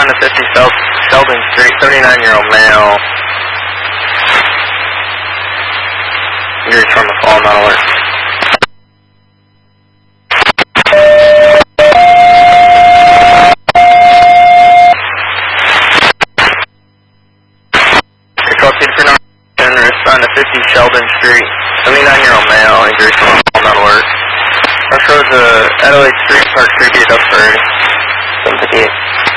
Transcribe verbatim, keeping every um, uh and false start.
respond to fifty Sheldon Street, thirty-nine-year-old male. Injuries from the fall, not alert. Control team for nine, respond to fifty Sheldon Street, seventy-nine-year-old male, injuries from the fall, not alert. Our shows uh, Adelaide Street, Park Street, up for seven fifty-eight.